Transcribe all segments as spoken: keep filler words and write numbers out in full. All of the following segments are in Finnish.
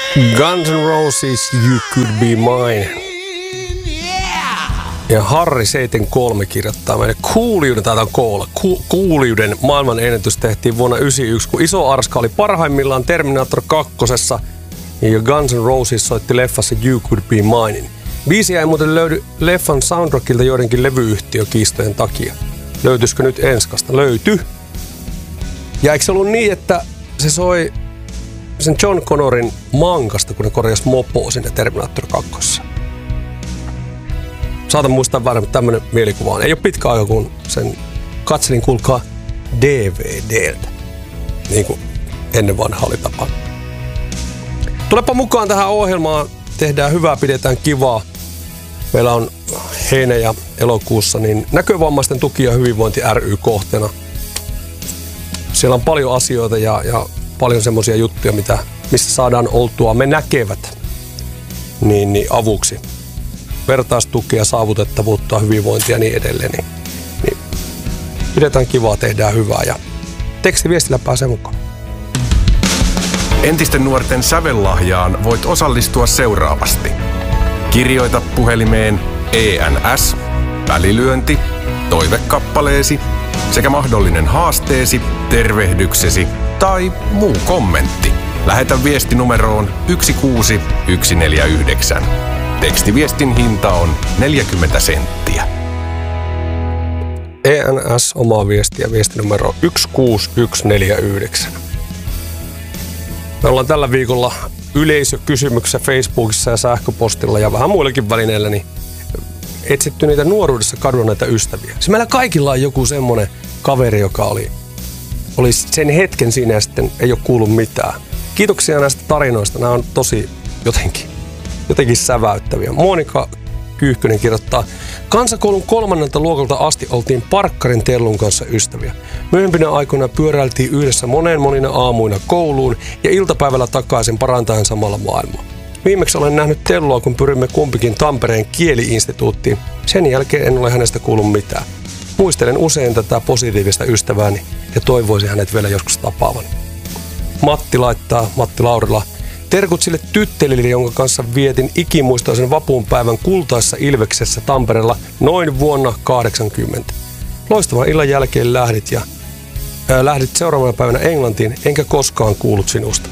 Guns N' Roses, You Could Be Mine. Ja Harri seitsemänkymmentäkolme kirjoittaa meille kuuliuden, taitaa koolla, ku, kuuliuden maailman ennätys tehtiin vuonna yhdeksänkymmentäyksi, kun Iso Arska oli parhaimmillaan Terminator kakkosessa ja Guns N' Roses soitti leffassa You Could Be Mine. Biisiä ei muuten löydy leffan soundtrackilta joidenkin levyyhtiökiistojen takia. Löytyisikö nyt enskasta? Löyty. Ja eikö se ollut niin, että se soi sen John Connorin mankasta, kun ne korjasi mopoa sinne Terminator kakkosessa? Saatan muistaa väärin, mutta tämmönen mielikuva on. Ei ole pitkä aika, kun sen katselin, kuulkaa, D V D:ltä. Niin kuin ennen vanha oli tapa. Tulepa mukaan tähän ohjelmaan. Tehdään hyvää, pidetään kivaa. Meillä on heinä- ja elokuussa niin näkövammaisten tuki- ja hyvinvointi ry kohteena. Siellä on paljon asioita ja, ja paljon semmoisia juttuja, mitä, missä saadaan oltua me näkevät niin, niin avuksi. Vertaistukea, saavutettavuutta, hyvinvointia ja niin edelleen. Niin, niin pidetään kivaa, tehdään hyvää ja tekstiviestillä pääsee mukaan. Entisten nuorten sävellahjaan voit osallistua seuraavasti. Kirjoita puhelimeen E N S, välilyönti, toivekappaleesi sekä mahdollinen haasteesi, tervehdyksesi tai muu kommentti. Lähetä viesti numeroon yksi kuusi yksi neljä yhdeksän. Tekstiviestin hinta on neljäkymmentä senttiä. E N S, omaa viestiä, viestinumero yksi kuusi yksi neljä yhdeksän. Me ollaan tällä viikolla yleisökysymyksessä Facebookissa ja sähköpostilla ja vähän muillakin välineillä niin etsitty niitä nuoruudessa kadonneita ystäviä. Se meillä kaikilla on joku semmoinen kaveri, joka oli, oli sen hetken siinä ja sitten ei ole kuullut mitään. Kiitoksia näistä tarinoista. Nämä on tosi jotenkin, jotenkin säväyttäviä. Monika Kyyhkönen kirjoittaa, kansakoulun kolmannelta luokalta asti oltiin Parkkarin Tellun kanssa ystäviä. Myöhempinä aikoina pyöräiltiin yhdessä monen monina aamuina kouluun ja iltapäivällä takaisin parantaen samalla maailmaa. Viimeksi olen nähnyt Tellua, kun pyrimme kumpikin Tampereen kieli-instituuttiin. Sen jälkeen en ole hänestä kuullut mitään. Muistelen usein tätä positiivista ystävääni ja toivoisin hänet vielä joskus tapaavan. Matti laittaa, Matti Laurila, terkut sille tyttelille, jonka kanssa vietin ikimuistoisen vapuunpäivän kultaisessa Ilveksessä Tampereella noin vuonna kahdeksankymmentä. Loistavan illan jälkeen lähdit ja ää, lähdit seuraavana päivänä Englantiin, enkä koskaan kuullut sinusta.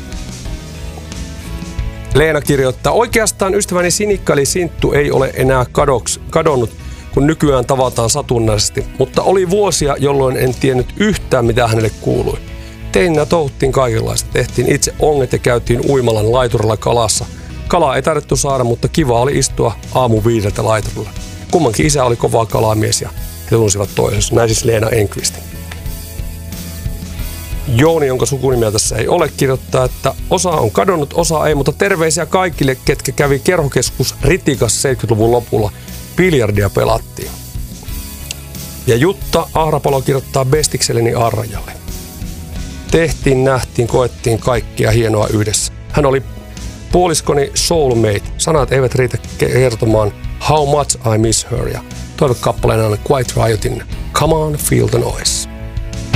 Leena kirjoittaa, oikeastaan ystäväni Sinikka eli Sinttu ei ole enää kadoks, kadonnut, kun nykyään tavataan satunnaisesti, mutta oli vuosia, jolloin en tiennyt yhtään, mitä hänelle kuului. Teininä touhuttiin kaikenlaista. Tehtiin itse onget ja käytiin uimalan laiturilla kalassa. Kalaa ei tarvittu saada, mutta kiva oli istua aamu viideltä laiturilla. Kummankin isä oli kovaa kalamies ja he tunsivat toisensa. Näin siis Leena Enqvist. Jouni, jonka sukunimiä tässä ei ole, kirjoittaa, että osa on kadonnut, osa ei, mutta terveisiä kaikille, ketkä kävi kerhokeskus Ritikassa seitsemänkymmentäluvun lopulla. Biljardia pelattiin. Ja Jutta Ahrapalo kirjoittaa bestikselleni Arrajalle. Tehtiin, nähtiin, koettiin kaikkia hienoa yhdessä. Hän oli puoliskoni soulmate. Sanat eivät riitä kertomaan How Much I Miss Her. Ja toivekappaleena on Quiet Riotin Come On, Feel the Noise.